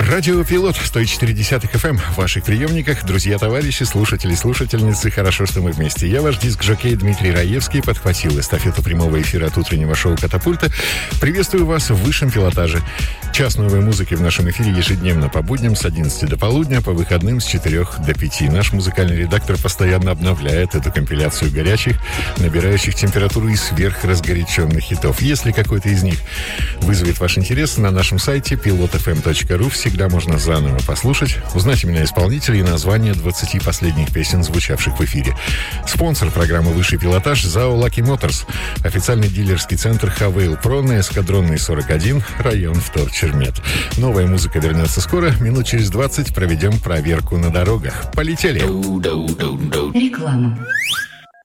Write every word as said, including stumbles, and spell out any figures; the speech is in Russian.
Радио Пилот, сто четыре десятых эф эм в ваших приемниках. Друзья, товарищи, слушатели, слушательницы, хорошо, что мы вместе. Я, ваш диск-жокей Дмитрий Раевский, подхватил эстафету прямого эфира от утреннего шоу «Катапульта». Приветствую вас в высшем пилотаже. Час новой музыки в нашем эфире ежедневно по будням с одиннадцати до полудня, по выходным с четырёх до пяти. Наш музыкальный редактор постоянно обновляет эту компиляцию горячих, набирающих температуру и сверхразгоряченных хитов. Если какой-то из них вызовет ваш интерес, на нашем сайте пилот эф эм точка ру всегда можно заново послушать, узнать имена исполнителей и названия двадцати последних песен, звучавших в эфире. Спонсор программы «Высший пилотаж» ЗАО Lucky Motors, официальный дилерский центр Хавейл Про на Эскадронной сорок один, район Вторчермет. Новая музыка вернется скоро, минут через двадцать проведем проверку на дорогах. Полетели! Реклама.